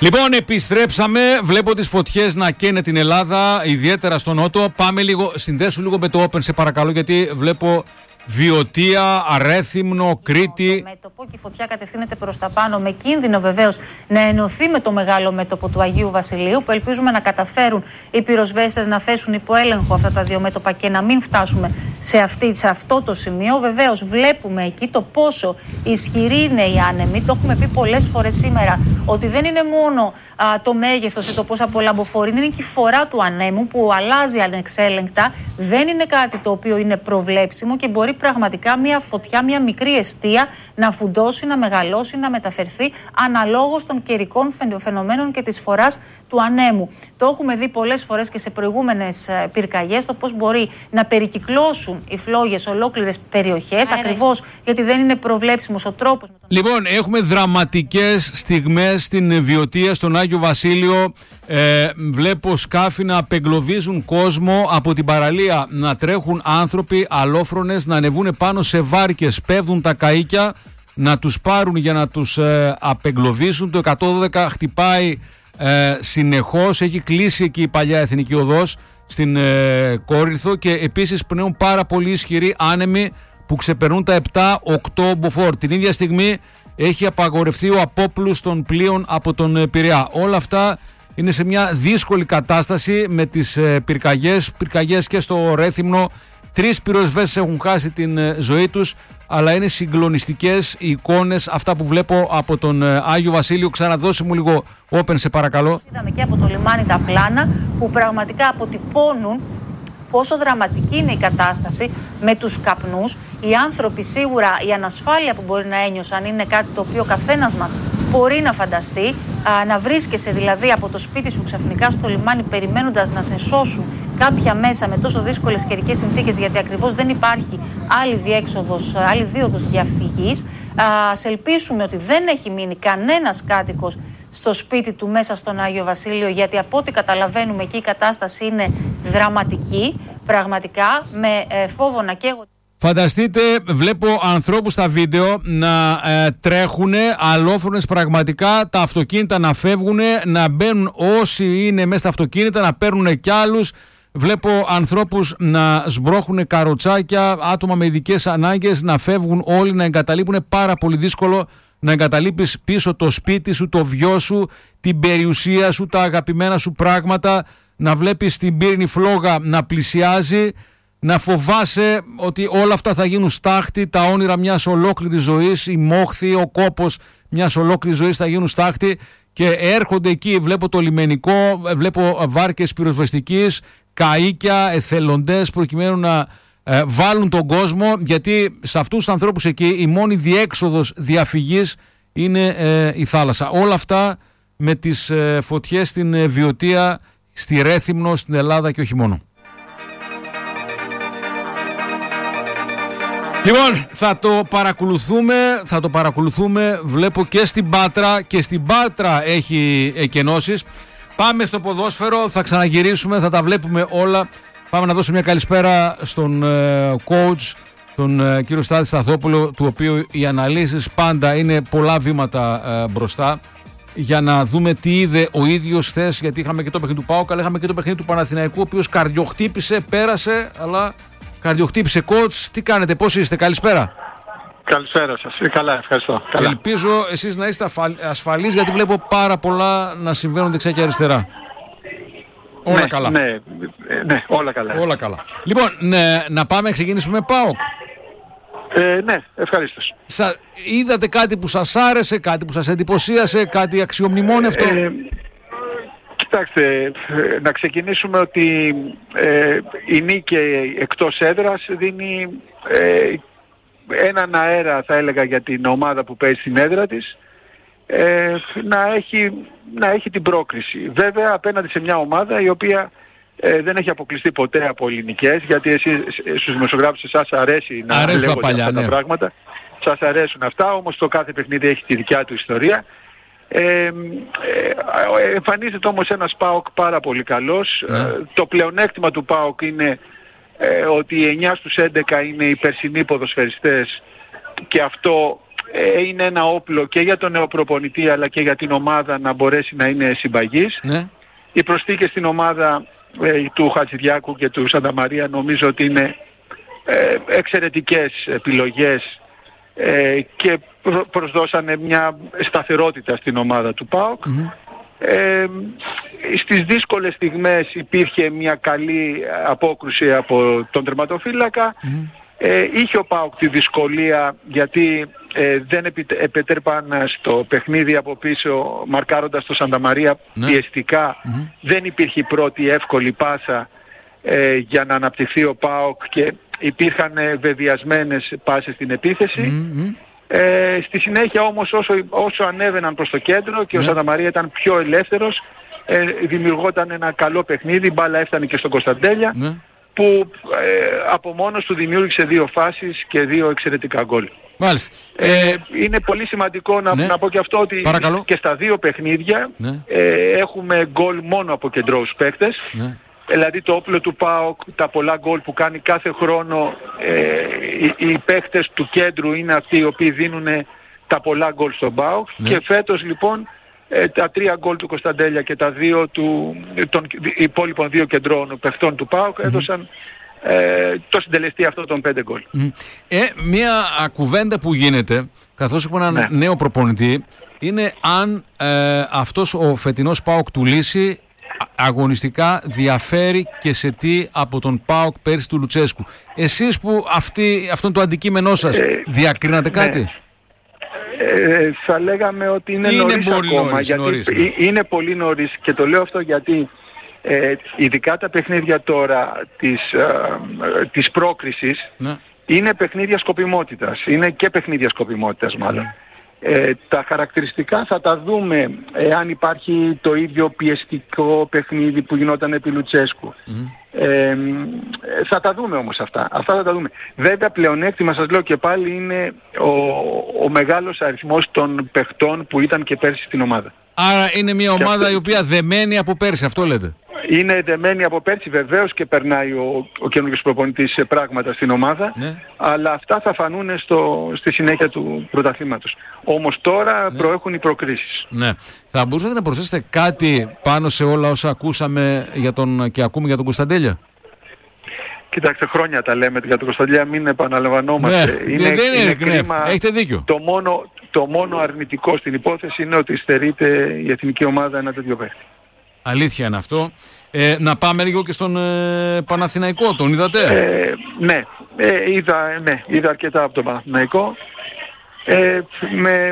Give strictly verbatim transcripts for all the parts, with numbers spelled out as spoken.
Λοιπόν, επιστρέψαμε. Βλέπω τις φωτιές να καίνε την Ελλάδα, ιδιαίτερα στο νότο. Πάμε λίγο, συνδέσου λίγο με το Open, σε παρακαλώ, γιατί βλέπω Βιωτία, Αρέθυμνο, Κρήτη. Το μέτωπο και η φωτιά κατευθύνεται προς τα πάνω, με κίνδυνο βεβαίως να ενωθεί με το μεγάλο μέτωπο του Αγίου Βασιλείου, που ελπίζουμε να καταφέρουν οι πυροσβέστες να θέσουν υπό έλεγχο αυτά τα δύο μέτωπα και να μην φτάσουμε σε, αυτή, σε αυτό το σημείο. Βεβαίως, βλέπουμε εκεί το πόσο ισχυρή είναι η άνεμη. Το έχουμε πει πολλές φορές σήμερα, ότι δεν είναι μόνο α, το μέγεθος ή το πόσα πολλά μποφόρη, είναι και η φορά του ανέμου που αλλάζει ανεξέλεγκτα. Δεν είναι κάτι το οποίο είναι προβλέψιμο και μπορεί πραγματικά μια φωτιά, μια μικρή εστία να φουντώσει, να μεγαλώσει, να μεταφερθεί αναλόγως των καιρικών φαινομένων και της φοράς του ανέμου. Το έχουμε δει πολλές φορές και σε προηγούμενες πυρκαγιές, το πώς μπορεί να περικυκλώσουν οι φλόγες ολόκληρες περιοχές, ακριβώς γιατί δεν είναι προβλέψιμος ο τρόπος. Λοιπόν, έχουμε δραματικές στιγμές στην Βιωτία, στον Άγιο Βασίλειο. Ε, βλέπω σκάφη να απεγκλωβίζουν κόσμο, από την παραλία να τρέχουν άνθρωποι αλόφρονες, να ανεβούν πάνω σε βάρκες, πέφτουν τα καΐκια, να τους πάρουν για να τους ε, απεγκλωβίσουν. Το εκατόν δώδεκα χτυπάει ε, συνεχώς, έχει κλείσει εκεί η παλιά εθνική οδός στην ε, Κόρινθο, και επίσης πνέουν πάρα πολύ ισχυροί άνεμοι που ξεπερνούν τα επτά οκτώ μποφόρ. Την ίδια στιγμή έχει απαγορευτεί ο απόπλους των πλοίων από τον Πειραιά. Όλα αυτά είναι σε μια δύσκολη κατάσταση με τις ε, πυρκαγιές, πυρκαγιές και στο Ρέθυμνο. Τρεις πυροσβέστες έχουν χάσει την ε, ζωή τους, αλλά είναι συγκλονιστικές οι εικόνες αυτά που βλέπω από τον ε, Άγιο Βασίλειο. Ξαναδώσε μου λίγο Open, σε παρακαλώ. Είδαμε και από το λιμάνι τα πλάνα που πραγματικά αποτυπώνουν πόσο δραματική είναι η κατάσταση με τους καπνούς. Οι άνθρωποι, σίγουρα η ανασφάλεια που μπορεί να ένιωσαν είναι κάτι το οποίο ο καθένας μας μπορεί να φανταστεί. Α, να βρίσκεσαι δηλαδή από το σπίτι σου ξαφνικά στο λιμάνι, περιμένοντας να σε σώσουν κάποια μέσα με τόσο δύσκολες καιρικές συνθήκες, γιατί ακριβώς δεν υπάρχει άλλη διέξοδος, άλλη δίωδος διαφυγής. Α, ας ελπίσουμε ότι δεν έχει μείνει κανένας κάτοικος στο σπίτι του μέσα στον Άγιο Βασίλειο, γιατί από ό,τι καταλαβαίνουμε εκεί η κατάσταση είναι δραματική, πραγματικά, με ε, φόβο να καίγονται. Φανταστείτε, βλέπω ανθρώπους στα βίντεο να ε, τρέχουν αλόφρονες, πραγματικά, τα αυτοκίνητα να φεύγουν, να μπαίνουν όσοι είναι μέσα στα αυτοκίνητα, να παίρνουν κι άλλους. Βλέπω ανθρώπους να σμπρώχουν καροτσάκια, άτομα με ειδικές ανάγκες να φεύγουν όλοι, να εγκαταλείπουν. Πάρα πολύ δύσκολο να εγκαταλείπεις πίσω το σπίτι σου, το βιό σου, την περιουσία σου, τα αγαπημένα σου πράγματα, να βλέπεις την πύρινη φλόγα να πλησιάζει, να φοβάσαι ότι όλα αυτά θα γίνουν στάχτη, τα όνειρα μιας ολόκληρης ζωής, η μόχθη, ο κόπος μιας ολόκληρης ζωής θα γίνουν στάχτη, και έρχονται εκεί, βλέπω το λιμενικό, βλέπω βάρκες πυροσβεστικής, καΐκια, εθελοντές, προκειμένου να ε, βάλουν τον κόσμο, γιατί σε αυτούς τους ανθρώπους εκεί η μόνη διέξοδος διαφυγής είναι ε, η θάλασσα. Όλα αυτά με τις ε, φωτιές στην ε, Βιωτία, στη Ρέθυμνο, στην Ελλάδα και όχι μόνο. Λοιπόν, θα το παρακολουθούμε, θα το παρακολουθούμε, βλέπω και στην Πάτρα, και στην Πάτρα έχει εκενώσεις. Πάμε στο ποδόσφαιρο, θα ξαναγυρίσουμε, θα τα βλέπουμε όλα. Πάμε να δώσουμε μια καλησπέρα στον ε, coach, τον ε, κύριο Στάθη Σταθόπουλο, του οποίου οι αναλύσεις πάντα είναι πολλά βήματα ε, μπροστά, για να δούμε τι είδε ο ίδιος χθες, γιατί είχαμε και το παιχνίδι του ΠΑΟΚ, αλλά είχαμε και το παιχνίδι του Παναθηναϊκού, ο οποίος καρδιοχτύπησε, πέρασε, αλλά καρδιοχτύπησε. Coach, τι κάνετε, πώς είστε, καλησπέρα. Καλησπέρα σας. Καλά, ευχαριστώ. Καλά. Ελπίζω εσείς να είστε ασφαλείς, γιατί βλέπω πάρα πολλά να συμβαίνουν δεξιά και αριστερά. Όλα ναι, καλά. Ναι, ναι, όλα καλά. Όλα καλά. Λοιπόν, ναι, να πάμε να ξεκινήσουμε με ΠΑΟΚ. Ε, ναι, ευχαριστώς. Σα, είδατε κάτι που σας άρεσε, κάτι που σας εντυπωσίασε, κάτι αξιομνημόνευτο? Ε, κοιτάξτε, να ξεκινήσουμε ότι ε, η νίκη εκτός έδρας δίνει ε, έναν αέρα, θα έλεγα, για την ομάδα που παίζει στην έδρα της, ε, να, έχει, να έχει την πρόκριση. Βέβαια απέναντι σε μια ομάδα η οποία ε, δεν έχει αποκλειστεί ποτέ από ελληνικές, γιατί εσείς στους δημοσιογράφους εσάς αρέσει να αρέσει λέγονται παλιά, αυτά ναι. τα πράγματα. Σας αρέσουν αυτά, όμως το κάθε παιχνίδι έχει τη δικιά του ιστορία. Ε, ε, εμφανίζεται όμως ένας ΠΑΟΚ πάρα πολύ καλός. Ναι. Ε, το πλεονέκτημα του ΠΑΟΚ είναι ε, ότι οι εννιά στους έντεκα είναι οι περσινοί ποδοσφαιριστές, και αυτό ε, είναι ένα όπλο και για τον νέο προπονητή αλλά και για την ομάδα να μπορέσει να είναι συμπαγής. Ναι. Οι προσθήκες στην ομάδα ε, του Χατζηδιάκου και του Σανταμαρία νομίζω ότι είναι ε, εξαιρετικές επιλογές ε, και προ, προσδώσανε μια σταθερότητα στην ομάδα του ΠΑΟΚ. Mm-hmm. Ε, στις δύσκολες στιγμές υπήρχε μια καλή απόκρουση από τον τερματοφύλακα. Mm. ε, είχε ο ΠΑΟΚ τη δυσκολία γιατί ε, δεν επετέρπαν στο παιχνίδι από πίσω μαρκάροντας τον Σανταμαρία mm. πιεστικά. Mm. Δεν υπήρχε η πρώτη εύκολη πάσα ε, για να αναπτυχθεί ο ΠΑΟΚ και υπήρχαν βεβαιασμένες πάσες στην επίθεση. Mm. Ε, στη συνέχεια όμως όσο, όσο ανέβαιναν προς το κέντρο και ναι. ο Σανταμαρία ήταν πιο ελεύθερος, ε, δημιουργόταν ένα καλό παιχνίδι, η μπάλα έφτανε και στον Κωνσταντέλια ναι. που ε, από μόνος του δημιούργησε δύο φάσεις και δύο εξαιρετικά γκολ. Μάλιστα. Ε, ε, είναι πολύ σημαντικό να, ναι. να πω και αυτό ότι Παρακαλώ. και στα δύο παιχνίδια ναι. ε, έχουμε γκολ μόνο από κεντρώους παίκτες. Ναι. Δηλαδή το όπλο του ΠΑΟΚ, τα πολλά γκολ που κάνει κάθε χρόνο, ε, οι, οι παίχτες του κέντρου είναι αυτοί οι οποίοι δίνουν τα πολλά γκολ στον ΠΑΟΚ ναι. και φέτος λοιπόν ε, τα τρία γκολ του Κωνσταντέλια και τα δύο του, των υπόλοιπων δύο κεντρών παιχτών του ΠΑΟΚ mm-hmm. έδωσαν ε, το συντελεστή αυτό των πέντε γκολ. Mm. Ε, μια κουβέντα που γίνεται καθώς έχουμε έναν ναι. νέο προπονητή είναι αν ε, αυτός ο φετινός ΠΑΟΚ του Λύση αγωνιστικά διαφέρει και σε τι από τον ΠΑΟΚ πέρσι του Λουτσέσκου. Εσείς που αυτή, αυτό είναι το αντικείμενό σας, ε, διακρίνατε κάτι? Ναι. Ε, θα λέγαμε ότι είναι, είναι νωρίς ακόμα. Νωρίς, γιατί νωρίς, ναι. Είναι πολύ νωρίς και το λέω αυτό γιατί ε, ειδικά τα παιχνίδια τώρα της, ε, της πρόκρισης ναι. είναι παιχνίδια σκοπιμότητας. Είναι και παιχνίδια σκοπιμότητας μάλλον. Ναι. Ε, τα χαρακτηριστικά θα τα δούμε εάν υπάρχει το ίδιο πιεστικό παιχνίδι που γινόταν επί Λουτσέσκου. Mm. Ε, θα τα δούμε όμως αυτά. Αυτά θα τα δούμε. Βέβαια πλεονέκτημα σας λέω και πάλι είναι ο, ο μεγάλος αριθμός των παιχτών που ήταν και πέρσι στην ομάδα. Άρα είναι μια ομάδα αυτό... η οποία δεμένη από πέρσι, αυτό λέτε? Είναι δεμένη από πέρσι βεβαίως και περνάει ο, ο καινούργιος προπονητής σε πράγματα στην ομάδα ναι. αλλά αυτά θα φανούν στο, στη συνέχεια του πρωταθλήματος. Όμως τώρα ναι. προέχουν οι προκρίσεις. Ναι. Θα μπορούσατε να προσθέσετε κάτι πάνω σε όλα όσα ακούσαμε για τον, και ακούμε για τον Κωνσταντέλια? Κοιτάξτε, χρόνια τα λέμε για τον Κωνσταντέλια, μην επαναλαμβανόμαστε. Ναι. Είναι, δεν είναι, είναι κρίμα. Έχετε δίκιο. Το μόνο, το μόνο αρνητικό στην υπόθεση είναι ότι στερείται η εθνική ομάδα ένα τέτοιο παίχτη. Αλήθεια είναι αυτό. Ε, να πάμε λίγο και στον ε, Παναθηναϊκό. Τον είδατε? Ε, ναι. Ε, είδα, ναι. Είδα αρκετά από τον Παναθηναϊκό. Ε, με,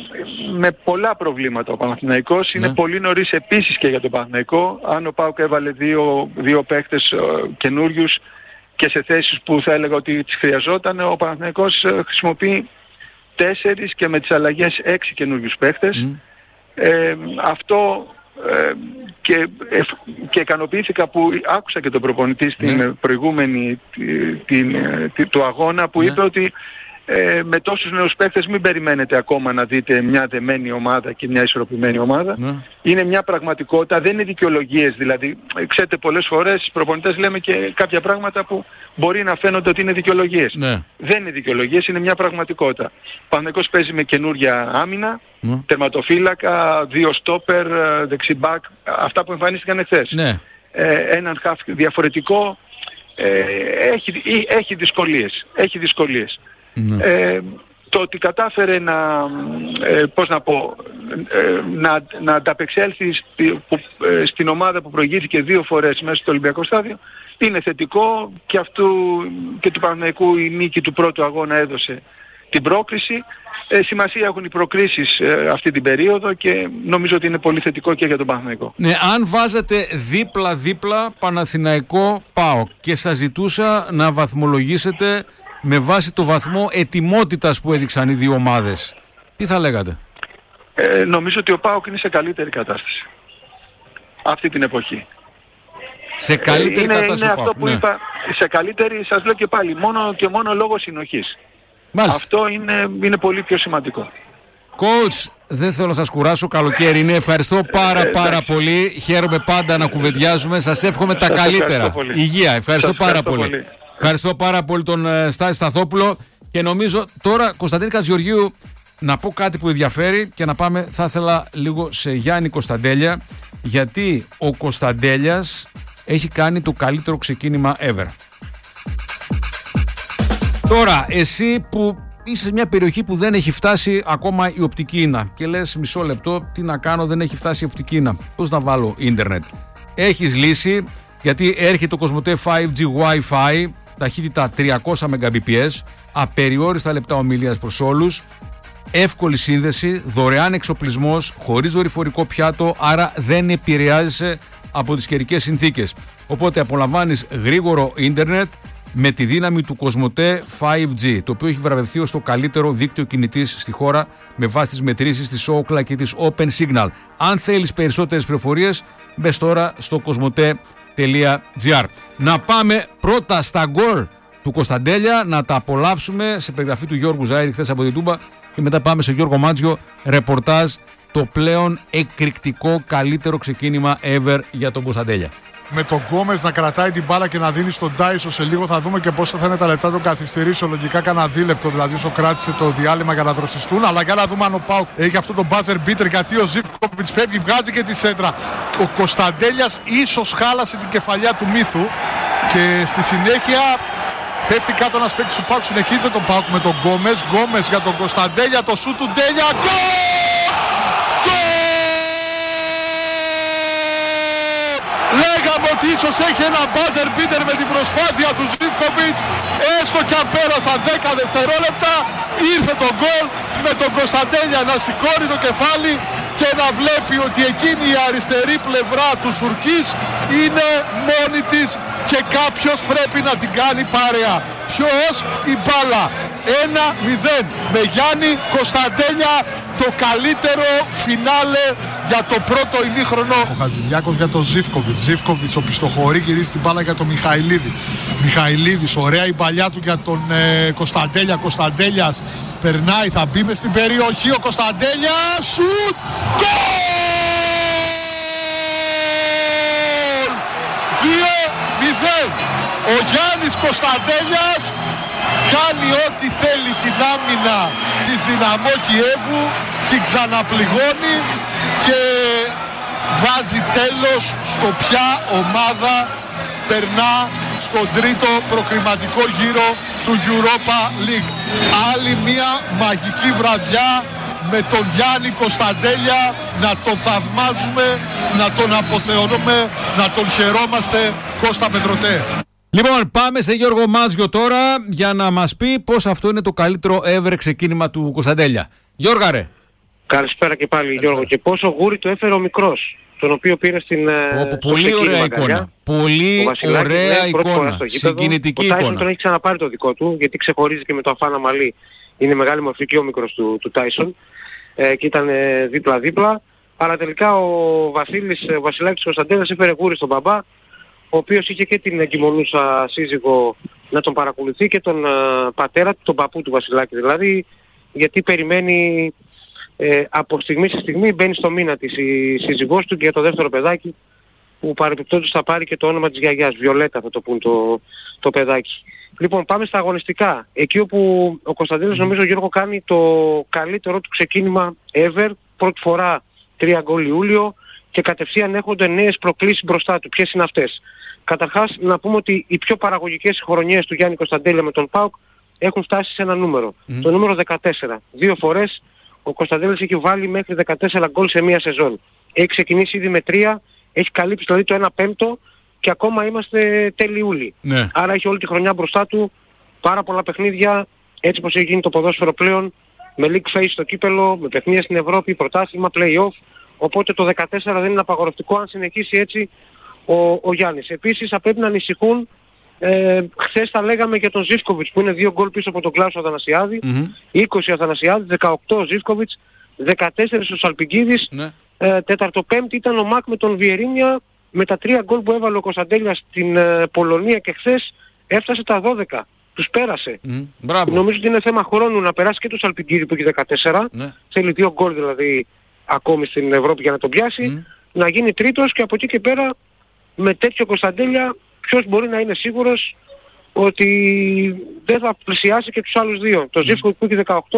με πολλά προβλήματα ο Παναθηναϊκός. Είναι ναι. πολύ νωρίς επίσης και για τον Παναθηναϊκό. Αν ο ΠΑΟΚ έβαλε δύο, δύο παίχτες ε, καινούριους και σε θέσεις που θα έλεγα ότι τις χρειαζόταν, ο Παναθηναϊκός ε, χρησιμοποιεί τέσσερις και με τις αλλαγές έξι καινούριους παίχτες. Mm. Ε, αυτό... Ε, και, ε, και ικανοποιήθηκα που άκουσα και τον προπονητή στην ναι. προηγούμενη την, την, την, του αγώνα που ναι. είπε ότι ε, με τόσους νέους παίκτες μην περιμένετε ακόμα να δείτε μια δεμένη ομάδα και μια ισορροπημένη ομάδα. Ναι. Είναι μια πραγματικότητα, δεν είναι δικαιολογίες. Δηλαδή, ξέρετε, πολλές φορές οι προπονητές λέμε και κάποια πράγματα που μπορεί να φαίνονται ότι είναι δικαιολογίες. Ναι. Δεν είναι δικαιολογίες, είναι μια πραγματικότητα. Ο Παναθηναϊκός παίζει με καινούρια άμυνα, ναι. τερματοφύλακα, δύο στόπερ, δεξιμπάκ, αυτά που εμφανίστηκαν εχθές. Ναι. Ε, έναν χαφ διαφορετικό, ε, έχει, έχει δυσκολίες. Έχει δυσκολίες. Ναι. Ε, το ότι κατάφερε να, ε, πώς να πω, ε, να, να ανταπεξέλθει στη, που, ε, στην ομάδα που προηγήθηκε δύο φορές μέσα στο Ολυμπιακό Στάδιο είναι θετικό και, αυτού, και του Παναθηναϊκού η νίκη του πρώτου αγώνα έδωσε την πρόκριση. Ε, σημασία έχουν οι προκρίσεις ε, αυτή την περίοδο και νομίζω ότι είναι πολύ θετικό και για τον Παναθηναϊκό. Ναι, αν βάζατε δίπλα-δίπλα Παναθηναϊκό ΠΑΟΚ και σας ζητούσα να βαθμολογήσετε με βάση το βαθμό ετοιμότητας που έδειξαν οι δύο ομάδες, τι θα λέγατε? Ε, νομίζω ότι ο ΠΑΟΚ είναι σε καλύτερη κατάσταση αυτή την εποχή. Σε καλύτερη είναι, κατάσταση είναι ο αυτό που ναι. είπα, σε καλύτερη, σας λέω και πάλι, μόνο και μόνο λόγω συνοχής. Μάλιστα. Αυτό είναι, είναι πολύ πιο σημαντικό. Coach, δεν θέλω να σας κουράσω, καλοκαίρι είναι. Ευχαριστώ πάρα ε, πάρα πολύ. Χαίρομαι πάντα να κουβεντιάζουμε. Σας εύχομαι τα σας καλύτερα. Υγεία. Ευχαριστώ σας πάρα πολύ. πολύ. Ευχαριστώ πάρα πολύ τον uh, Στάση Σταθόπουλο και νομίζω τώρα Κωνσταντίνη Χατζηγεωργίου να πω κάτι που ενδιαφέρει και να πάμε, θα ήθελα λίγο σε Γιάννη Κωνσταντέλια, γιατί ο Κωνσταντέλιας έχει κάνει το καλύτερο ξεκίνημα ever. Τώρα, εσύ που είσαι σε μια περιοχή που δεν έχει φτάσει ακόμα η οπτική ίνα και λες μισό λεπτό, τι να κάνω, δεν έχει φτάσει η οπτική ίνα, πώς να βάλω ίντερνετ? Έχεις λύση, γιατί έρχεται το Κοσμοτέ φάιβ τζι Wi-Fi, ταχύτητα τριακόσια Mbps, απεριόριστα λεπτά ομιλίας προς όλους, εύκολη σύνδεση, δωρεάν εξοπλισμός, χωρίς δορυφορικό πιάτο, άρα δεν επηρεάζεσαι από τις καιρικές συνθήκες. Οπότε απολαμβάνεις γρήγορο ίντερνετ με τη δύναμη του Κοσμοτέ φάιβ τζι, το οποίο έχει βραβευθεί ως το καλύτερο δίκτυο κινητής στη χώρα με βάση τις μετρήσεις της Ookla και της Open Signal. Αν θέλεις περισσότερες πληροφορίες, μπες τώρα στο κοσμοτέ τελεία τζι άρ. Να πάμε πρώτα στα γκολ του Κωνσταντέλια, να τα απολαύσουμε σε περιγραφή του Γιώργου Ζάιρη χθες από την Τούμπα και μετά πάμε σε Γιώργο Μάτζιο, ρεπορτάζ, το πλέον εκρηκτικό καλύτερο ξεκίνημα ever για τον Κωνσταντέλια. Με τον Γκόμες να κρατάει την μπάλα και να δίνει στον Τάισον σε λίγο. Θα δούμε και πόσα θα είναι τα λεπτά των καθυστερήσεων. Λογικά κανένα δίλεπτο, δηλαδή όσο κράτησε το διάλειμμα για να δροσιστούν. Αλλά για να δούμε αν ο Πάουκ έχει αυτό τον buzzer beater, γιατί ο Ζίβκοβιτς φεύγει, βγάζει και τη σέντρα. Ο Κωνσταντέλιας ίσως χάλασε την κεφαλιά του Μύθου και στη συνέχεια πέφτει κάτω ένας παίκτης του Πάουκ. Συνεχίζεται τον Πάουκ με τον Γκόμες. Γκόμες για τον Κωνσταντέλια, το σούτ του Ντέλια. Λέγαμε ότι ίσως έχει ένα buzzer beater με την προσπάθεια του Ζίβκοβιτς. Έστω κι αν πέρασαν δέκα δευτερόλεπτα, ήρθε το γκολ με τον Κωνσταντέλια να σηκώνει το κεφάλι και να βλέπει ότι εκείνη η αριστερή πλευρά του Σουρκής είναι μόνη της και κάποιος πρέπει να την κάνει παρέα. Ποιος? Η μπάλα. ένα μηδέν με Γιάννη Κωνσταντέλια, το καλύτερο φινάλε για το πρώτο ημίχρονο. Ο Χατζηδιάκος για τον Ζίβκοβιτς. Ζίβκοβιτς ο πιστοχωρεί, γυρίζει την μπάλα για τον Μιχαηλίδη. Μιχαηλίδης, ωραία η παλιά του για τον ε, Κωνσταντέλια. Κωνσταντέλιας περνάει, θα μπει μες στην περιοχή. Ο Κωνσταντέλιας, σουτ, γκολ! δύο μηδέν. Ο Γιάννης Κωνσταντέλιας κάνει ό,τι θέλει την άμυνα της Δυναμό Κιέβου, την ξαναπληγώνει και βάζει τέλος στο ποια ομάδα περνά στον τρίτο προκριματικό γύρο του Europa League. Άλλη μια μαγική βραδιά με τον Γιάννη Κωνσταντέλια, να τον θαυμάζουμε, να τον αποθεώνουμε, να τον χαιρόμαστε. Κώστα Πετρωτέ. Λοιπόν, πάμε σε Γιώργο Μάτζιο τώρα για να μας πει πως αυτό είναι το καλύτερο ever ξεκίνημα του Κωνσταντέλια. Γιώργα ρε. Καλησπέρα και πάλι. Καλησπέρα. Γιώργο. Και πόσο γούρι το έφερε ο μικρός, τον οποίο πήρε στην... Όπο, πολύ ωραία εικόνα. Πολύ ωραία εικόνα. Συγκινητική εικόνα. Ο Τάισον τον έχει ξαναπάρει το δικό του, γιατί ξεχωρίζει και με το Αφάνα Μαλή. Είναι μεγάλη μορφή και ο μικρός του, του Τάισον. Ε, και ήταν ε, δίπλα-δίπλα. Αλλά τελικά ο Βασίλης, ο Βασιλάκης Κωνσταντέλιας έφερε γούρι στον μπαμπά, ο οποίος είχε και την εγκυμονούσα σύζυγο να τον παρακολουθεί και τον uh, πατέρα του, τον παππού του Βασιλάκη δηλαδή, γιατί περιμένει ε, από στιγμή σε στιγμή, μπαίνει στο μήνα της η σύζυγός του και για το δεύτερο παιδάκι, που παρεπιπτόντως θα πάρει και το όνομα της γιαγιάς, Βιολέτα θα το πούν το, το παιδάκι. Λοιπόν, πάμε στα αγωνιστικά. Εκεί όπου ο Κωνσταντίνος, νομίζω, Γιώργο, κάνει το καλύτερο του ξεκίνημα ever, πρώτη φορά τρία γκολ Ιούλιο και κατευθείαν έχονται νέες προκλήσεις μπροστά του. Ποιες είναι αυτές? Καταρχάς, να πούμε ότι οι πιο παραγωγικές χρονιές του Γιάννη Κωνσταντέλια με τον ΠΑΟΚ έχουν φτάσει σε ένα νούμερο. Mm. Το νούμερο δεκατέσσερα. Δύο φορές ο Κωνσταντέλιας έχει βάλει μέχρι δεκατέσσερα γκολ σε μία σεζόν. Έχει ξεκινήσει ήδη με τρία, έχει καλύψει δηλαδή το ένα πέμπτο και ακόμα είμαστε τέλη Ιούλη. Ναι. Άρα έχει όλη τη χρονιά μπροστά του, πάρα πολλά παιχνίδια, έτσι πως έχει γίνει το ποδόσφαιρο πλέον, με league phase στο κύπελο, με παιχνίδια στην Ευρώπη, πρωτάθλημα, play-off. Οπότε το δεκατέσσερα δεν είναι απαγορευτικό αν συνεχίσει έτσι ο, ο Γιάννης. Επίσης θα πρέπει να ανησυχούν, ε, χθες τα λέγαμε για τον Ζίβκοβιτς που είναι δύο γκολ πίσω από τον Κλάσο Αθανασιάδη, mm-hmm. είκοσι Αθανασιάδη, δεκαοκτώ ο Ζίβκοβιτς, δεκατέσσερα ο Σαλπικίδης, ναι. ε, τέταρτο πέμπτη ήταν ο Μακ με τον Βιερίνια, με τα τρία γκολ που έβαλε ο Κωνσταντέλιας στην ε, Πολωνία και χθες έφτασε τα δώδεκα. Τους πέρασε. Mm, νομίζω ότι είναι θέμα χρόνου να περάσει και το Σαλπικίδη που έχει δεκατέσσερα, ναι. θέλει δύο γκολ δηλαδή ακόμη στην Ευρώπη για να τον πιάσει, mm. να γίνει τρίτος και από εκεί και πέρα με τέτοιο Κωνσταντέλια ποιος μπορεί να είναι σίγουρος ότι δεν θα πλησιάσει και τους άλλους δύο. Το mm. Ζίβκοβιτς που έχει δεκαοκτώ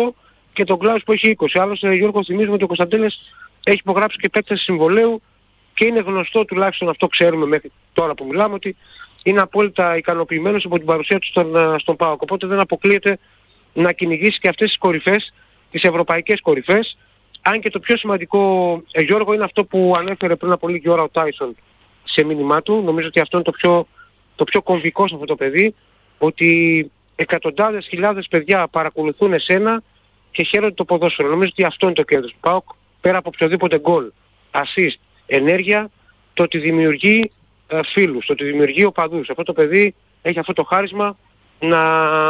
και τον Κλάους που έχει είκοσι. Άλλωστε, Γιώργο, θυμίζουμε ότι ο Κωνσταντέλιας έχει υπογράψει και επέκταση συμβολαίου και είναι γνωστό, τουλάχιστον αυτό ξέρουμε μέχρι τώρα που μιλάμε, ότι είναι απόλυτα ικανοποιημένος από την παρουσία του στον, στον ΠΑΟΚ. Οπότε δεν αποκλείεται να κυνηγήσει και αυτές τις κορυφές, τις ευρωπαϊκές κορυφές. Αν και το πιο σημαντικό, ε, Γιώργο, είναι αυτό που ανέφερε πριν από λίγη ώρα ο Τάισον σε μήνυμά του. Νομίζω ότι αυτό είναι το πιο, το πιο κομβικό σε αυτό το παιδί, ότι εκατοντάδες χιλιάδες παιδιά παρακολουθούν εσένα και χαίρονται το ποδόσφαιρο. Νομίζω ότι αυτό είναι το κέρδος του ΠΑΟΚ, πέρα από οποιοδήποτε γκολ, assist, ενέργεια, το ότι δημιουργεί ε, φίλους, το ότι δημιουργεί οπαδούς. Αυτό το παιδί έχει αυτό το χάρισμα να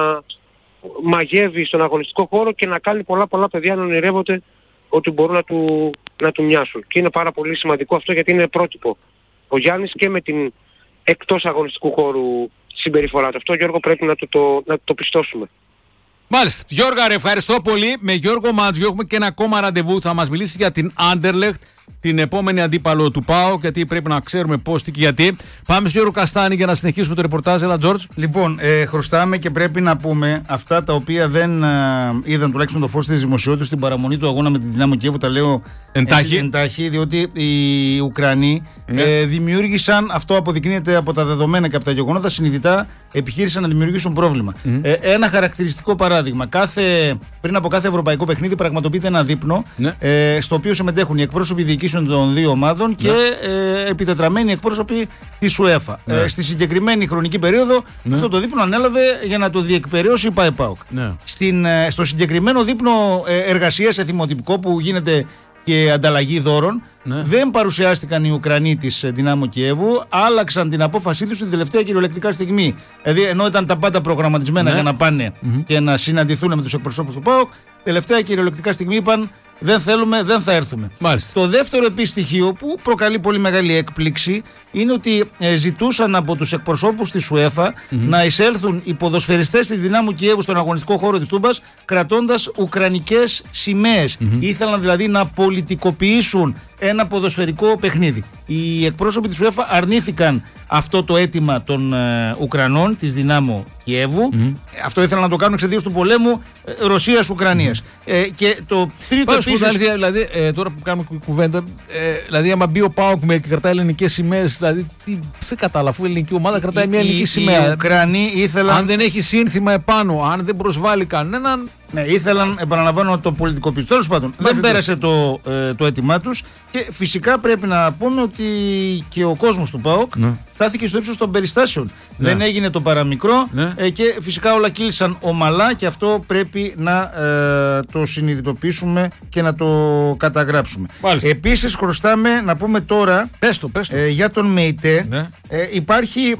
μαγεύει στον αγωνιστικό χώρο και να κάνει πολλά πολλά παιδιά να ονειρεύονται ότι μπορούν να του, να του μοιάσουν. Και είναι πάρα πολύ σημαντικό αυτό, γιατί είναι πρότυπο ο Γιάννης και με την εκτός αγωνιστικού χώρου συμπεριφορά του. Αυτό, Γιώργο, πρέπει να του το, να το πιστώσουμε. Μάλιστα. Γιώργο, ευχαριστώ πολύ. Με Γιώργο Μάτζιο έχουμε και ένα ακόμα ραντεβού. Θα μας μιλήσει για την Άντερλεχτ, την επόμενη αντίπαλο του ΠΑΟΚ, γιατί πρέπει να ξέρουμε πώς, τι και γιατί. Πάμε στο Γιώργο Καστάνη για να συνεχίσουμε το ρεπορτάζ. Έλα, Τζόρτζ. Λοιπόν, ε, χρωστάμε και πρέπει να πούμε αυτά τα οποία δεν ε, είδαν τουλάχιστον το φως της δημοσιότητας στην παραμονή του αγώνα με την Δυνάμο Κιέβου. Τα λέω εντάχει, εντάχει διότι οι Ουκρανοί ναι. ε, δημιούργησαν, αυτό αποδεικνύεται από τα δεδομένα και από τα γεγονότα, συνειδητά επιχείρησαν να δημιουργήσουν πρόβλημα. Mm. Ε, ένα χαρακτηριστικό παράδειγμα. Κάθε, πριν από κάθε ευρωπαϊκό παιχνίδι πραγματοποιείται ένα δείπνο ναι. ε, στο οποίο συμμετέχουν οι εκπρόσωποι διοικήσεων των δύο ομάδων και ναι. ε, επιτετραμένοι εκπρόσωποι της UEFA. Ναι. Ε, στη συγκεκριμένη χρονική περίοδο ναι. αυτό το δείπνο ανέλαβε για να το διεκπεραιώσει η ΠΑΕΠΑΟΚ. Ναι. Στην, ε, στο συγκεκριμένο δείπνο ε, εργασίας σε θυμοτυπικό που γίνεται και ανταλλαγή δώρων, ναι. δεν παρουσιάστηκαν οι Ουκρανοί της Δυνάμο Κιέβου, άλλαξαν την απόφασή τους την τελευταία κυριολεκτικά στιγμή. Δηλαδή, ενώ ήταν τα πάντα προγραμματισμένα ναι. για να πάνε mm-hmm. και να συναντηθούν με τους εκπροσώπους του ΠΑΟΚ, τελευταία κυριολεκτικά στιγμή είπαν δεν θέλουμε, δεν θα έρθουμε. Μάλιστα. Το δεύτερο επίσης στοιχείο που προκαλεί πολύ μεγάλη έκπληξη είναι ότι ε, ζητούσαν από τους εκπροσώπους της UEFA mm-hmm. να εισέλθουν οι ποδοσφαιριστές της Δυνάμου Κιέβου στον αγωνιστικό χώρο της Τούμπας κρατώντας ουκρανικές σημαίες. Mm-hmm. Ήθελαν δηλαδή να πολιτικοποιήσουν ένα ποδοσφαιρικό παιχνίδι. Οι εκπρόσωποι της UEFA αρνήθηκαν αυτό το αίτημα των ε, Ουκρανών της Δυνάμο Κιέβου. Mm-hmm. Αυτό ήθελαν να το κάνουν εξαιτίας του πολέμου ε, Ρωσίας-Ουκρανίας. Mm-hmm. Ε, και το τρίτο επίσης... Αλήθεια, δηλαδή, ε, τώρα που κάνουμε κουβέντα, ε, δηλαδή άμα μπει ο ΠΑΟΚ με και κρατάει ελληνικές σημαίες, δηλαδή τι, δεν κατάλαβα, αφού η ελληνική ομάδα κρατάει μια ελληνική σημαία. Οι Ουκρανοί ήθελαν... Αν δεν έχει σύνθημα επάνω, αν δεν προσβάλλει κανέναν... Ναι, ήθελαν, επαναλαμβάνω, το πολιτικοποιήσουν. Τέλος πάντων, δεν πέρασε το, ε, το αίτημά τους και φυσικά πρέπει να πούμε ότι και ο κόσμος του ΠΑΟΚ ναι. στάθηκε στο ύψος των περιστάσεων. Ναι. Δεν έγινε το παραμικρό ναι. ε, και φυσικά όλα κύλησαν ομαλά και αυτό πρέπει να ε, το συνειδητοποιήσουμε και να το καταγράψουμε. Μάλιστα. Επίσης, χρωστάμε να πούμε τώρα πες το, πες το. Ε, για τον ΜΕΙΤΕ. Ναι. Ε, υπάρχει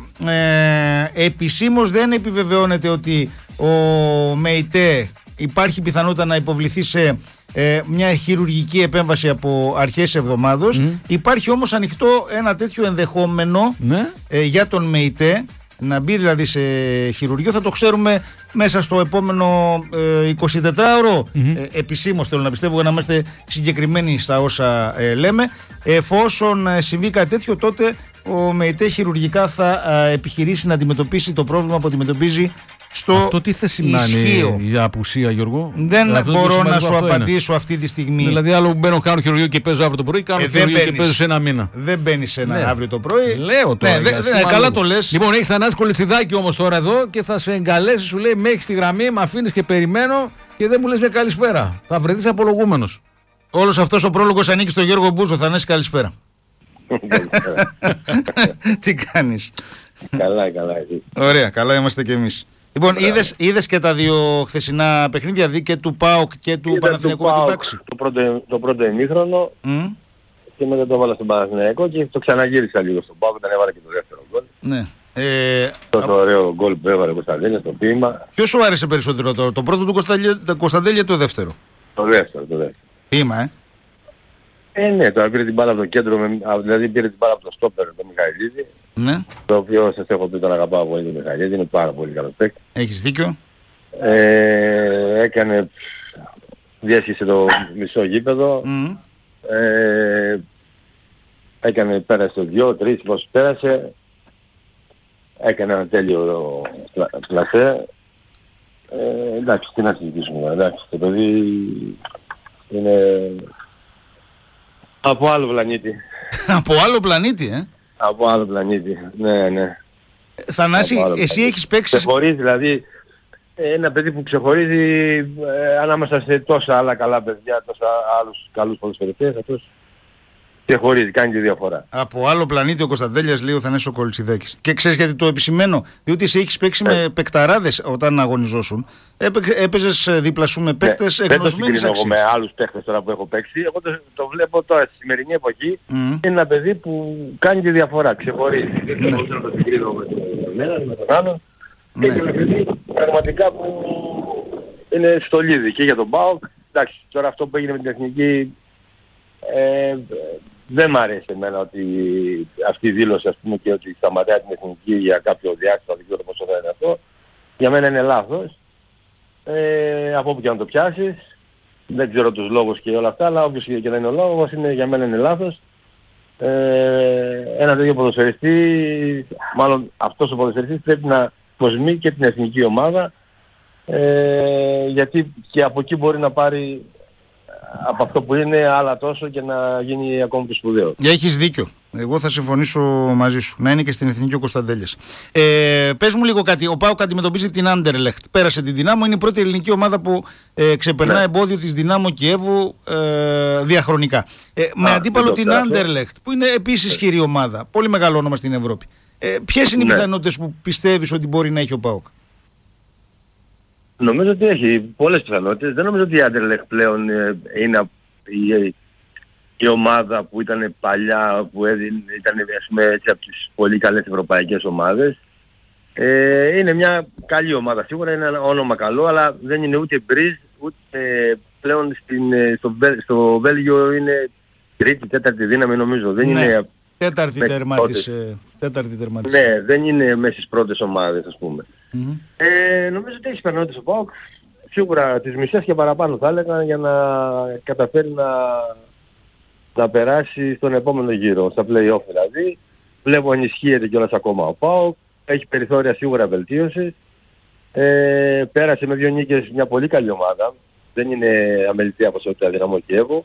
ε, επισήμως δεν επιβεβαιώνεται ότι ο ΜΕΙΤΕ υπάρχει πιθανότητα να υποβληθεί σε ε, μια χειρουργική επέμβαση από αρχές εβδομάδος. Mm. Υπάρχει όμως ανοιχτό ένα τέτοιο ενδεχόμενο mm. ε, για τον ΜΕΙΤΕ να μπει δηλαδή σε χειρουργείο. Θα το ξέρουμε μέσα στο επόμενο ε, εικοσιτετράωρο. Mm-hmm. Ε, επισήμως θέλω να πιστεύω για να είμαστε συγκεκριμένοι στα όσα ε, λέμε. Εφόσον ε, συμβεί κάτι τέτοιο, τότε ο ΜΕΙΤΕ χειρουργικά θα ε, επιχειρήσει να αντιμετωπίσει το πρόβλημα που αντιμετωπίζει στο αυτό τι θα σημαίνει η απουσία, Γιώργο? Δεν δηλαδή, μπορώ να σου απαντήσω είναι. αυτή τη στιγμή. Δηλαδή, άλλο που μπαίνω, κάνω χειρουργείο και παίζω αύριο το πρωί, κάνω ε, χειρουργείο μπαίνεις, και παίζω σε ένα μήνα. Δεν μπαίνει σε ένα ναι. αύριο το πρωί. Λέω τώρα. Ναι, δε, δε, καλά το λες. Λοιπόν, έχει Θανάση Κολιτσιδάκη όμως τώρα εδώ και θα σε εγκαλέσει, σου λέει: με έχει στη γραμμή, με αφήνει και περιμένω και δεν μου λες μια καλησπέρα. Θα βρεθείς απολογούμενος. Όλος αυτός ο πρόλογος ανήκει στον Γιώργο Μπούζο. Θανάση, καλησπέρα. Τι κάνεις? Καλά, καλά. Ωραία, καλά είμαστε κι εμείς. Λοιπόν, είδες, είδες και τα δύο χθεσινά παιχνίδια, δηλαδή και του ΠΑΟΚ και του Παναθηναϊκού με την Πάξη? Το πρώτο, το πρώτο ημίχρονο mm. και μετά το έβαλα στον Παναθηναϊκό και το ξαναγύρισα λίγο στον ΠΑΟΚ όταν έβαλα και το δεύτερο γκολ. Ναι. Ε, Τόσο α... ωραίο γκολ που έβαλε ο Κωνσταντέλια στο ποίημα. Ποιο σου άρεσε περισσότερο τώρα, το πρώτο του Κωνσταντέλια ή το δεύτερο? Το δεύτερο, το δεύτερο. Ποίημα, ε. Ε, ναι, τώρα πήρε την μπάλα από το κέντρο, δηλαδή πήρε την μπάλα από το στόπερ το Μιχαηλίδη. Ναι. Το οποίο σας έχω πει τον αγαπάω πολύ τον Μιχαηλίδη, είναι πάρα πολύ καλός παίκτης. Έχεις δίκιο. Ε, έκανε, διέσχισε το μισό γήπεδο. Mm. Ε, έκανε, πέρασε το δυο, τρεις, πώς πέρασε. Έκανε ένα τέλειο πλασέ. Ε, εντάξει, τι να συζητήσουμε. Εντάξει, το παιδί είναι από άλλο πλανήτη. Από άλλο πλανήτη, ε. Από άλλο πλανήτη, ναι, ναι. Θανάση, εσύ έχεις παίξει... Ξεχωρίζει, δηλαδή, ένα παιδί που ξεχωρίζει ε, ανάμεσα σε τόσα άλλα καλά παιδιά, τόσα άλλους καλούς ποδοσφαιριστές, αυτός ξεχωρίζει, κάνει τη διαφορά. Από άλλο πλανήτη ο Κωνσταντέλιας, λέει ο Θανάσης ο Κολτσιδάκης. Και ξέρεις γιατί το επισημαίνω? Διότι εσύ έχεις παίξει ε. με παικταράδες όταν αγωνιζόσουν. Έπαι, έπαιζες δίπλα σου με παίκτες ε, εγνωσμένης αξίας. Δεν το συγκρίνω εγώ με άλλους παίκτες τώρα που έχω παίξει. Εγώ το, το βλέπω τώρα στη σημερινή εποχή. Mm. Είναι ένα παιδί που κάνει τη διαφορά, ξεχωρίζει. Δεν mm. θέλω να το συγκρίνω με τον έναν, με τον άλλον. Mm. Και ένα παιδί πραγματικά που είναι στολίδι και για τον ΠΑΟΚ. Εντάξει, τώρα αυτό που έγινε με την εθνική... Ε, δεν μ' αρέσει εμένα ότι αυτή η δήλωση, ας πούμε, και ότι σταματάει την εθνική για κάποιο διάστημα, δεν ξέρω πόσο θα είναι αυτό. Για μένα είναι λάθος. Ε, από όπου και να το πιάσεις, δεν ξέρω τους λόγους και όλα αυτά, αλλά όποιος και δεν είναι ο λόγος, είναι, για μένα είναι λάθος. Ε, ένα τέτοιο ποδοσφαιριστή, μάλλον αυτός ο ποδοσφαιριστής πρέπει να κοσμεί και την εθνική ομάδα, ε, γιατί και από εκεί μπορεί να πάρει από αυτό που είναι άλλα τόσο και να γίνει ακόμη πιο σπουδαίο. Έχεις δίκιο. Εγώ θα συμφωνήσω μαζί σου. Να είναι και στην εθνική ο Κωνσταντέλιας. Ε, πες μου λίγο κάτι. Ο ΠΑΟΚ αντιμετωπίζει την Άντερλεχτ. Πέρασε την Δυνάμω. Είναι η πρώτη ελληνική ομάδα που ε, ξεπερνά ναι. εμπόδιο της Δυνάμω Κιέβου ε, διαχρονικά. Ε, Α, με αντίπαλο την Άντερλεχτ, που είναι επίσης ισχυρή ομάδα. Πολύ μεγάλο όνομα στην Ευρώπη. Ε, ποιες είναι ναι. οι πιθανότητες που πιστεύεις ότι μπορεί να έχει ο ΠΑΟΚ? Νομίζω ότι έχει πολλές πιθανότητες. Δεν νομίζω ότι η Άντερλεχτ πλέον είναι η, η ομάδα που ήταν παλιά, που ήταν, ας πούμε, έτσι, από τις πολύ καλές ευρωπαϊκές ομάδες. Ε, είναι μια καλή ομάδα σίγουρα, είναι ένα όνομα καλό, αλλά δεν είναι ούτε μπριζ, ούτε πλέον στην, στο, στο Βέλγιο είναι τρίτη, τέταρτη δύναμη νομίζω. Δεν ναι, είναι τέταρτη τερμάτισε. Τέταρτη τερμάτισε. Ναι, δεν είναι μέσα στις πρώτες ομάδες, ας πούμε. Mm-hmm. Ε, νομίζω ότι έχει πιθανότητες ο ΠΑΟΚ, σίγουρα τις μισές και παραπάνω θα έλεγα, για να καταφέρει να, να περάσει στον επόμενο γύρο, στα play-off δηλαδή. Βλέπω ενισχύεται κιόλας ακόμα ο ΠΑΟΚ, έχει περιθώρια σίγουρα βελτίωσης. Ε, πέρασε με δύο νίκες μια πολύ καλή ομάδα, δεν είναι αμεληταία όπως ό,τι Δυναμό Κιέβου.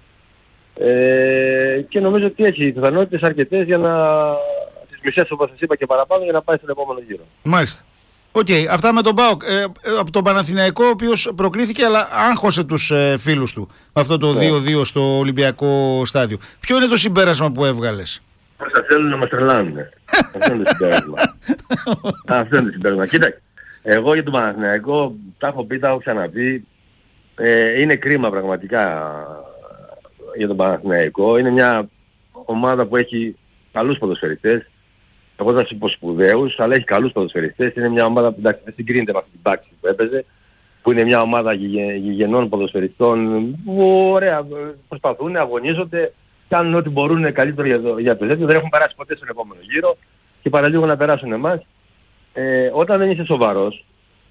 Ε, και νομίζω ότι έχει πιθανότητες αρκετές για να τις μισές, όπως σας είπα, και παραπάνω, για να πάει στον επόμενο γύρο. Μάλιστα. Οκ, okay, αυτά με τον ΠΑΟΚ. Ε, από τον Παναθηναϊκό, ο οποίος προκρίθηκε αλλά άγχωσε τους ε, φίλους του με αυτό το δύο δύο στο Ολυμπιακό στάδιο. Ποιο είναι το συμπέρασμα που έβγαλες? Όσα θέλουν να μας τρελάνουν. Αυτό είναι το συμπέρασμα. Αυτό είναι το συμπέρασμα. Κοίταξε, εγώ για τον Παναθηναϊκό τα έχω πει, τα έχω ξαναπεί. Ε, είναι κρίμα πραγματικά για τον Παναθηναϊκό. Είναι μια ομάδα που έχει καλούς ποδοσφαιριστές. Εγώ θα σου πω σπουδαίους, αλλά έχει καλούς ποδοσφαιριστές. Είναι μια ομάδα που εντάξει, δεν συγκρίνεται με αυτή την πάξη που έπαιζε, που είναι μια ομάδα γηγενών ποδοσφαιριστών που ωραία προσπαθούν, αγωνίζονται, κάνουν ό,τι μπορούν καλύτερο για το, για το ζήτημα. Δεν έχουν περάσει ποτέ στον επόμενο γύρο και παραλίγο να περάσουν εμάς. Ε, όταν δεν είσαι σοβαρός,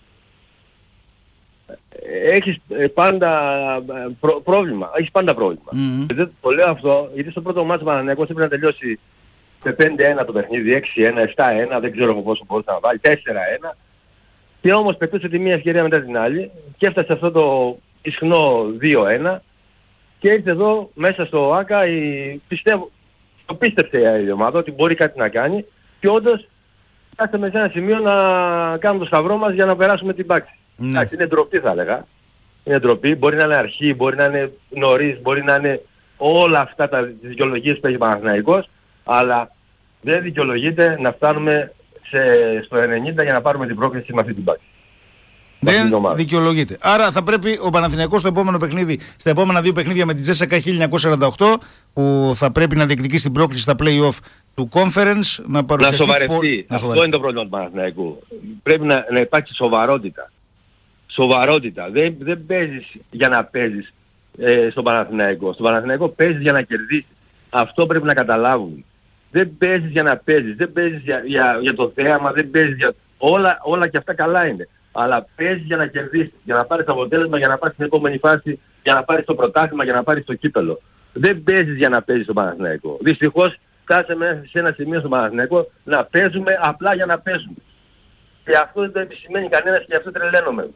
έχεις πάντα προ, πρόβλημα. Έχεις πάντα πρόβλημα. Mm-hmm. Δεν το λέω αυτό, γιατί στο πρώτο μάτσο Παναθηναϊκός έπρεπε να τελειώσει με πέντε ένα το παιχνίδι, έξι ένα, επτά ένα, δεν ξέρω πόσο μπορούσε να βάλει, τέσσερα ένα. Και όμως πετούσε τη μία ευκαιρία μετά την άλλη και έφτασε αυτό το ισχνό δύο ένα και ήρθε εδώ μέσα στο ΆΚΑ, η, πιστεύω, το πίστεψε η ομάδα ότι μπορεί κάτι να κάνει και όντως φτάσαμε σε ένα σημείο να κάνουμε το σταυρό μας για να περάσουμε την πάξη. Ναι. Ά, είναι ντροπή θα έλεγα. Είναι ντροπή, μπορεί να είναι αρχή, μπορεί να είναι νωρίς, μπορεί να είναι όλα αυτά τα δικαιολογίες που έχει ο Παναθηναϊκός, αλλά δεν δικαιολογείται να φτάνουμε σε, στο ενενήντα για να πάρουμε την πρόκληση με αυτή την πάξη. Δεν δικαιολογείται. Άρα θα πρέπει ο Παναθηναϊκός στο επόμενο παιχνίδι, στα επόμενα δύο παιχνίδια με την Τζέσσακα χίλια εννιακόσια σαράντα οκτώ, που θα πρέπει να διεκδικήσει την πρόκληση στα play-off του conference, να παρουσιαστεί. Να σοβαρευτεί. Πο... Να Αυτό είναι το πρόβλημα του Παναθηναϊκού. Πρέπει να, να υπάρξει σοβαρότητα. Σοβαρότητα. Δεν, δεν παίζεις για να παίζεις ε, στον Παναθηναϊκό. Στον Παναθηναϊκό παίζεις για να κερδίσεις. Αυτό πρέπει να καταλάβουν. Δεν παίζεις για να παίζεις, δεν παίζεις για, για, για το θέαμα, δεν παίζεις για... Όλα, όλα και αυτά καλά είναι. Αλλά παίζεις για να κερδίσεις, για να πάρεις αποτέλεσμα, για να πάρεις την επόμενη φάση, για να πάρεις το πρωτάθλημα, για να πάρεις το κύπελο. Δεν παίζεις για να παίζεις στον Παναθηναϊκό. Δυστυχώς φτάσαμε σε ένα σημείο στον Παναθηναϊκό να παίζουμε απλά για να παίζουμε. Και αυτό δεν το επισημαίνει κανένας και αυτό τρελαίνομαι.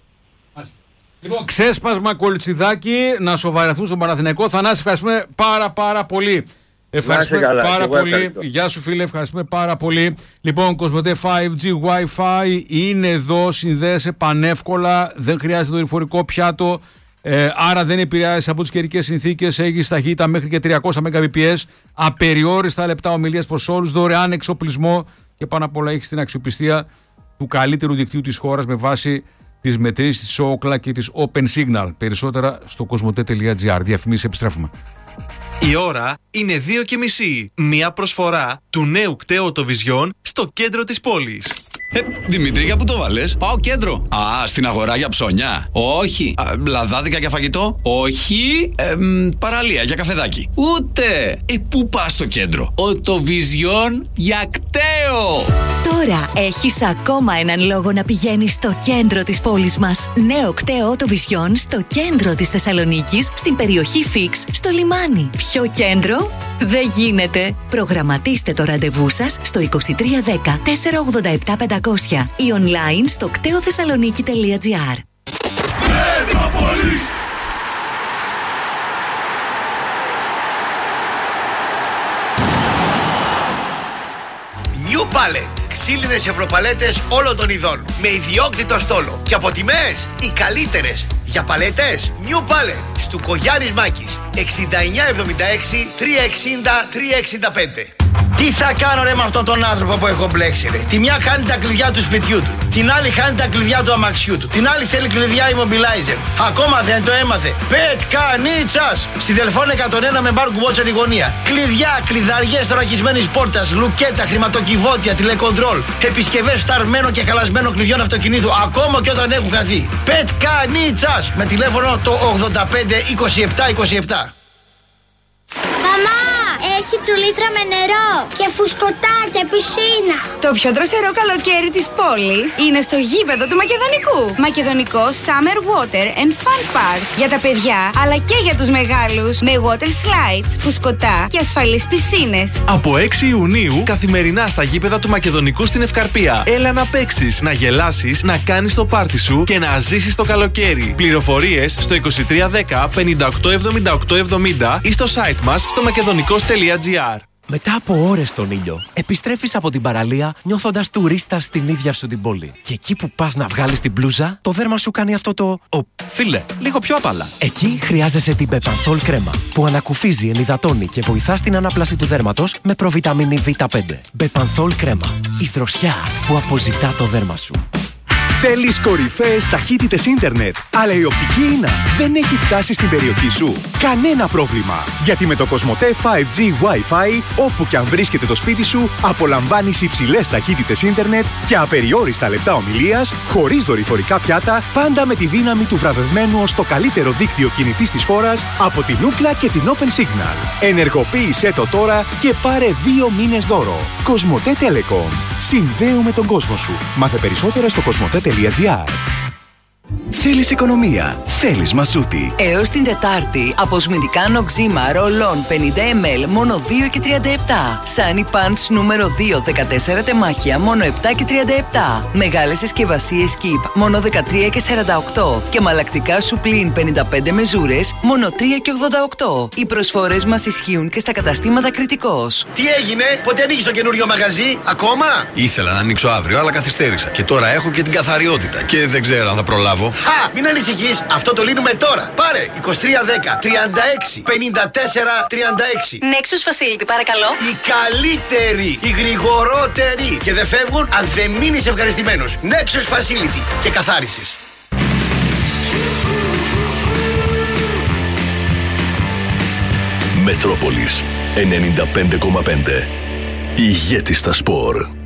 Λοιπόν, ξέσπασμα Κολτσιδάκη, να σοβαρευτούν στον Παναθηναϊκό. Θανάση, ευχαριστούμε πάρα πάρα πολύ. Ευχαριστούμε καλά, πάρα πολύ. Ευχαριστώ. Γεια σου φίλε, ευχαριστούμε πάρα πολύ. Λοιπόν, Κοσμοτέ φάιβ τζι Wi-Fi είναι εδώ, συνδέεσαι πανεύκολα, δεν χρειάζεται δορυφορικό πιάτο, ε, άρα δεν επηρεάζει από τις καιρικές συνθήκες, έχεις ταχύτητα μέχρι και τριακόσια Mbps, απεριόριστα λεπτά ομιλίας προς όλους, δωρεάν εξοπλισμό και πάνω απ' όλα έχεις την αξιοπιστία του καλύτερου δικτύου της χώρας με βάση τις μετρήσεις της Ookla και της Open Signal. Περισσότερα στο κοσμοτέ τελεία τζι άρ. Διαφημίσεις, επιστρέφουμε. Η ώρα είναι δύο και μισή. Μία προσφορά του νέου κταίου Vision στο κέντρο της πόλης. Ε, Δημήτρη, για πού το βάλες? Πάω κέντρο. Α, στην αγορά για ψώνια. Όχι. Α, λαδάδικα για φαγητό. Όχι. Ε, μ, παραλία για καφεδάκι. Ούτε. Ε, πού πας στο κέντρο? Ο το Vision για κταίο. Τώρα έχεις ακόμα έναν λόγο να πηγαίνεις στο κέντρο της πόλης μας. Νέο κταίο το Vision στο κέντρο της Θεσσαλονίκης, στην περιοχή Φίξ, στο λιμάνι. Ποιο κέντρο? Δεν γίνεται. Προγραμματίστε το ραντεβού σας στο είκοσι τρία δέκα τετρακόσια ογδόντα επτά πεντακόσια ή online στο κταίο θεσσαλονίκη τελεία τζι άρ. Μετρόπολης. New Palette. Ξύλινες ευρωπαλέτες όλων των ειδών. Με ιδιόκτητο στόλο. Και από τιμές οι καλύτερες. Για παλέτες New Palette. Στουκογιάννης Μάκης. εξήντα εννιά εβδομήντα έξι τριακόσια εξήντα τριακόσια εξήντα πέντε. Τι θα κάνω ρε με αυτόν τον άνθρωπο που έχω μπλέξει ρε? Τη μια χάνει τα κλειδιά του σπιτιού του, την άλλη χάνει τα κλειδιά του αμαξιού του, την άλλη θέλει κλειδιά immobilizer. Ακόμα δεν το έμαθε. Πετκανίτσας! Στη Δελφών εκατόν ένα με μπάρκου Μπότσερ η γωνία. Κλειδιά, κλειδαριές θωρακισμένης πόρτας, λουκέτα, χρηματοκιβώτια, τηλεκοντρόλ, επισκευές φθαρμένων και χαλασμένων κλειδιών αυτοκινήτου, ακόμα και όταν έχουν χαθεί. Πετκανίτσας! Με τηλέφωνο το ογδόντα πέντε είκοσι επτά είκοσι επτά. Μαμά! Έχει τσουλήθρα με νερό και φουσκωτά και πισίνα. Το πιο δροσερό καλοκαίρι της πόλης είναι στο γήπεδο του Μακεδονικού. Μακεδονικό Summer Water and Fun Park. Για τα παιδιά αλλά και για τους μεγάλους. Με water slides, φουσκωτά και ασφαλείς πισίνες. Από έξι Ιουνίου καθημερινά στα γήπεδα του Μακεδονικού στην Ευκαρπία. Έλα να παίξεις, να γελάσεις, να κάνεις το πάρτι σου και να ζήσεις το καλοκαίρι. Πληροφορίες στο είκοσι τρία δέκα πενήντα οκτώ εβδομήντα οκτώ εβδομήντα ή στο site μας στο μακεδονικός τελεία τζι άρ. Μετά από ώρες στον ήλιο, επιστρέφεις από την παραλία νιώθοντας τουρίστα στην ίδια σου την πόλη. Και εκεί που πας να βγάλεις την μπλούζα, το δέρμα σου κάνει αυτό το... Ο, φίλε, λίγο πιο απαλά. Εκεί χρειάζεσαι την Μπεπανθόλ κρέμα, που ανακουφίζει, ενυδατώνει και βοηθά στην ανάπλαση του δέρματος με προβιταμίνη βι πέντε. Μπεπανθόλ κρέμα, η δροσιά που αποζητά το δέρμα σου. Θέλεις κορυφαίες ταχύτητες ίντερνετ, αλλά η οπτική ίνα δεν έχει φτάσει στην περιοχή σου? Κανένα πρόβλημα, γιατί με το Κοσμοτέ φάιβ τζι Wi-Fi, όπου και αν βρίσκεται το σπίτι σου, απολαμβάνεις υψηλές ταχύτητες ίντερνετ και απεριόριστα λεπτά ομιλίας, χωρίς δορυφορικά πιάτα, πάντα με τη δύναμη του βραβευμένου ως το καλύτερο δίκτυο κινητής της χώρας από την Ookla και την Open Signal. Ενεργοποίησέ το τώρα και πάρε δύο μήνες δώρο. Κοσμοτέ Telecom. Συνδέουμε τον κόσμο σου. Μάθε περισσότερα στο κοσμοτέ τελεία τζι άρ. Θέλεις οικονομία, θέλεις μασούτη. Έως την Τετάρτη, αποσμητικά νοξίμα ρολών πενήντα μιλιλίτρα μόνο δύο και τριάντα επτά. Sunny Pants νούμερο δύο δεκατέσσερα τεμάχια μόνο επτά και τριάντα επτά. Μεγάλες συσκευασίες Keep μόνο δεκατρία και σαράντα οκτώ. Και μαλακτικά Supreme πενήντα πέντε μεζούρες μόνο τρία και ογδόντα οκτώ. Οι προσφορές μας ισχύουν και στα καταστήματα Κρητικός. Τι έγινε, πότε ανοίγεις το καινούριο μαγαζί, ακόμα? Ήθελα να ανοίξω αύριο, αλλά καθυστέρησα. Και τώρα έχω και την καθαριότητα. Και δεν ξέρω αν θα προλάβω. Χα! Μην ανησυχείς, αυτό το λύνουμε τώρα. Πάρε είκοσι τρία δέκα τριάντα έξι πενήντα τέσσερα τριάντα έξι. Nexus Facility, παρακαλώ. Οι καλύτεροι, οι γρηγορότεροι. Και δεν φεύγουν αν δεν μείνεις ευχαριστημένος. Nexus Facility και καθάρισες. Μετρόπολης ενενήντα πέντε κόμμα πέντε. Ηγέτης στα σπορ.